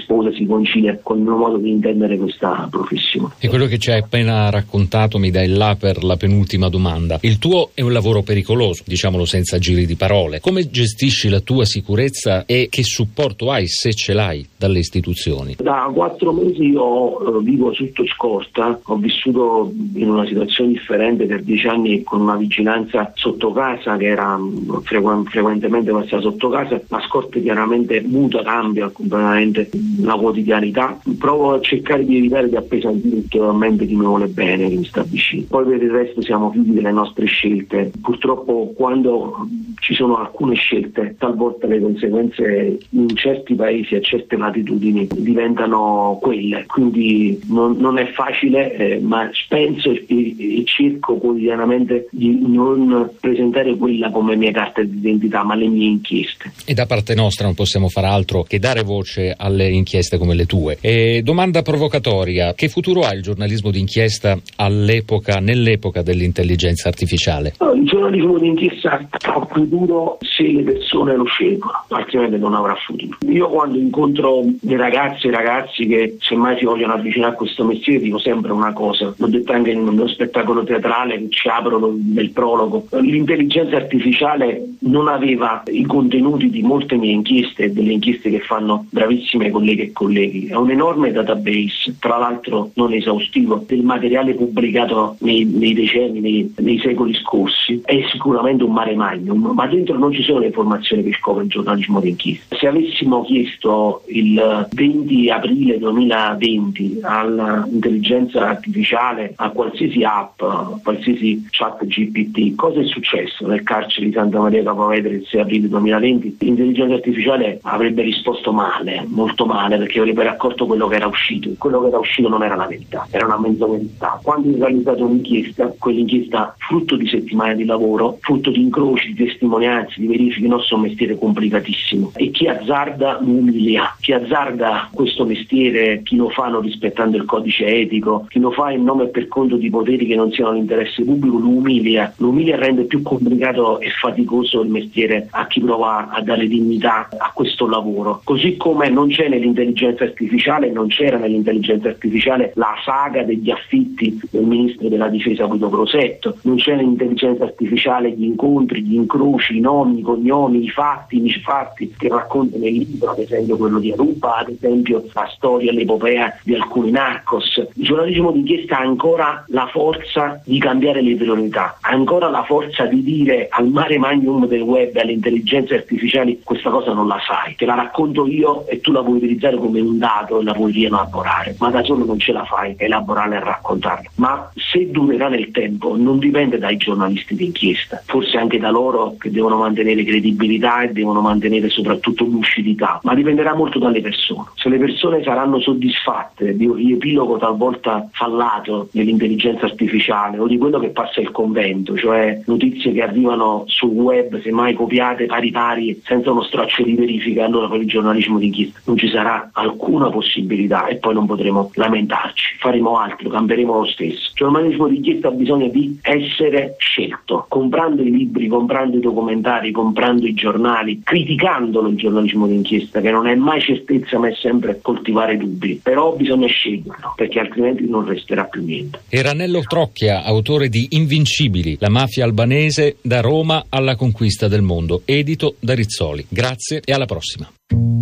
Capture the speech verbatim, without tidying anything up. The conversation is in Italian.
sposa, si concilia con il mio modo di intendere questa professione. E quello che ci hai appena raccontato mi dà il là per la penultima domanda. Il tuo è un lavoro pericoloso, diciamolo senza giri di parole. Come gestisci la tua sicurezza e che supporto hai, se ce l'hai, dalle istituzioni? Da quattro mesi io eh, vivo sotto scorta, ho vissuto in una situazione differente per dieci anni con una vigilanza sotto casa che era frequ- frequentemente passata sotto casa. La scorta chiaramente muta, cambia completamente la quotidianità. Provo a cercare di evitare di appesantire ulteriormente chi mi vuole bene, chi mi sta vicino. Poi per il resto siamo figli delle nostre scelte. Purtroppo quando ci sono alcune scelte, talvolta le conseguenze in certi paesi a certe latitudini diventano quelle, quindi non, non è facile, eh, ma penso e, e cerco quotidianamente di non presentare quella come mia carta d'identità, ma le mie inchieste. E da parte nostra non possiamo fare altro che dare voce alle inchieste come le tue. E domanda provocatoria: che futuro ha il giornalismo d'inchiesta all'epoca, nell'epoca dell'intelligenza artificiale? Il giornalismo d'inchiesta ha futuro se le persone lo scelgono, altrimenti non avrà futuro. Io quando incontro le ragazze e i ragazzi che semmai si vogliono avvicinare a questo mestiere dico sempre una cosa, l'ho detto anche in uno spettacolo teatrale che ci aprono nel prologo: l'intelligenza artificiale non aveva i contenuti di molte mie inchieste e delle inchieste che fanno bravissime colleghe e colleghi. È un enorme database, tra l'altro non esaustivo, del materiale pubblicato nei, nei decenni, nei, nei secoli scorsi. È sicuramente un mare magnum, ma dentro non ci sono le informazioni che scopre il giornalismo d'inchiesta. Se avessimo chiesto il venti aprile duemilaventi all'intelligenza artificiale, a qualsiasi app, a qualsiasi chat G P T, cosa è successo nel carcere di Santa Maria Capua Vetere il sei aprile duemilaventi, l'intelligenza artificiale avrebbe risposto male, molto male, perché avrebbe raccolto quello che era uscito. Quello che era uscito non era la verità, era una mezza verità. Quando ho realizzato un'inchiesta, quell'inchiesta frutto di settimane di lavoro, frutto di incroci, di testimonianze, di verifiche, il nostro mestiere complicatissimo, e chi azzarda lo umilia. Chi azzarda questo mestiere, chi lo fa non rispettando il codice etico, chi lo fa in nome e per conto di poteri che non siano l'interesse pubblico, lo umilia. Lo umilia e rende più complicato e faticoso il mestiere a chi prova a dare dignità a questo lavoro. Così come non c'è nell'intelligenza artificiale, non c'era nell'intelligenza artificiale la saga degli affitti del ministro della difesa Guido Crosetto, non c'è nell'intelligenza artificiale gli incontri, gli incroci, i nomi, i cognomi, i fatti, i misfatti che raccontano nel libro, ad esempio quello di Aruba, ad esempio la storia, l'epopea di alcuni narcos. Il giornalismo d'inchiesta ha ancora la forza di cambiare le priorità, ha ancora la forza di dire al mare magnum del web e alle intelligenze artificiali: questa cosa non la sai, te la racconto io e tu la puoi utilizzare come un dato e la puoi rielaborare, ma da solo non ce la fai elaborare e raccontarla. Ma se durerà nel tempo non dipende dai giornalisti d'inchiesta, forse anche da loro che devono mantenere credibilità e devono mantenere soprattutto lucidità, ma dipenderà molto dalle persone. Se le persone saranno soddisfatte di un riepilogo talvolta fallato dell'intelligenza artificiale o di quello che passa il convento, cioè notizie che arrivano sul web semmai copiate pari pari senza uno straccio di verifica, allora per il giornalismo d'inchiesta non ci sarà alcuna possibilità e poi non potremo lamentarci, faremo altro, cambieremo lo stesso. Il giornalismo d'inchiesta ha bisogno di essere scelto, comprando i libri, comprando i documentari, comprando i giornali, criticandolo il giornalismo d'inchiesta, che non è mai certezza ma è sempre coltivare dubbi, però bisogna sceglierlo perché altrimenti non resterà più niente. Era Nello Trocchia, autore di Invincibili, la mafia albanese da Roma alla conquista del mondo, edito da Rizzoli. Grazie e alla prossima.